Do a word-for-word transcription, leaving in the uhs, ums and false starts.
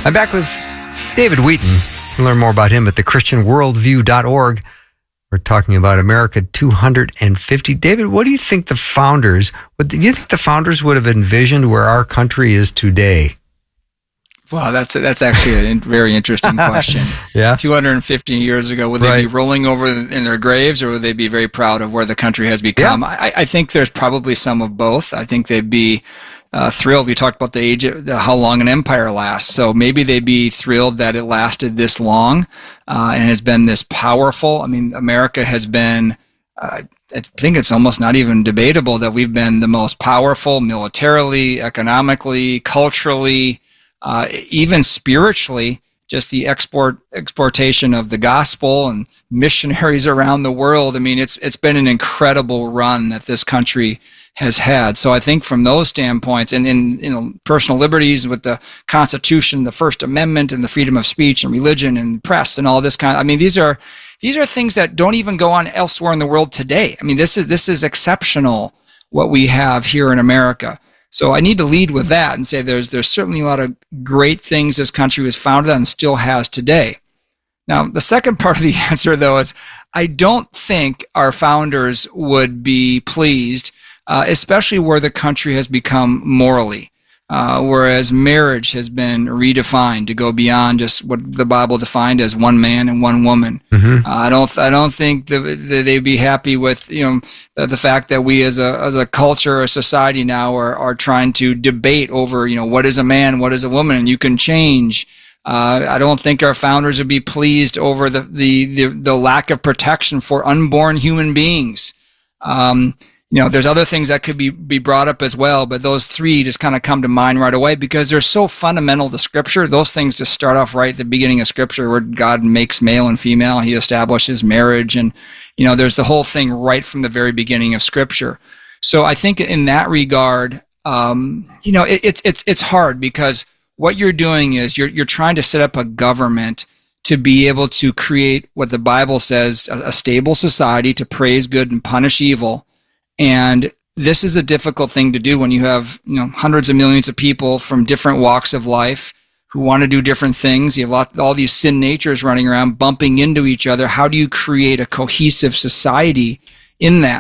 I'm back with David Wheaton. You can learn more about him at the christian worldview dot org. We're talking about America two hundred fifty. David, what do you think the founders, what do you think the founders would have envisioned where our country is today? Wow, that's that's actually a very interesting question. Yeah. two hundred fifty years ago, would Right. they be rolling over in their graves, or would they be very proud of where the country has become? Yeah. I, I think there's probably some of both. I think they'd be uh, thrilled. We talked about the age, of, the, how long an empire lasts. So maybe they'd be thrilled that it lasted this long uh, and has been this powerful. I mean, America has been. Uh, I think it's almost not even debatable that we've been the most powerful militarily, economically, culturally. Uh, even spiritually, just the export exportation of the gospel and missionaries around the world. I mean, it's it's been an incredible run that this country has had. So I think from those standpoints, and in you know personal liberties with the Constitution, the First Amendment, and the freedom of speech and religion and press and all this kind. Of, I mean, these are these are things that don't even go on elsewhere in the world today. I mean, this is this is exceptional what we have here in America. So I need to lead with that and say there's there's certainly a lot of great things this country was founded on and still has today. Now, the second part of the answer, though, is I don't think our founders would be pleased, uh, especially where the country has become morally, uh, whereas marriage has been redefined to go beyond just what the Bible defined as one man and one woman. Mm-hmm. Uh, I don't I don't think that they'd be happy with you know the, the fact that we as a as a culture, a society now are are trying to debate over you know what is a man, what is a woman, and you can change. Uh, I don't think our founders would be pleased over the the the, the lack of protection for unborn human beings. Um, You know, there's other things that could be, be brought up as well, but those three just kind of come to mind right away because they're so fundamental to Scripture. Those things just start off right at the beginning of Scripture where God makes male and female. He establishes marriage. And, you know, there's the whole thing right from the very beginning of Scripture. So I think in that regard, um, you know, it, it's it's it's hard because what you're doing is you're you're trying to set up a government to be able to create what the Bible says, a, a stable society to praise good and punish evil. And this is a difficult thing to do when you have, you know, hundreds of millions of people from different walks of life who want to do different things. You have lot, all these sin natures running around, bumping into each other. How do you create a cohesive society in that?